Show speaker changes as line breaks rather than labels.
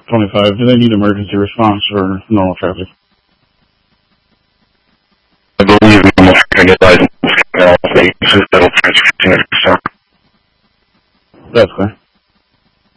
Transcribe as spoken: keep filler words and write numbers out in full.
twenty-five. Do they need emergency response or normal traffic?
I believe normal traffic license can also be that'll transfer to next stop.
That's clear.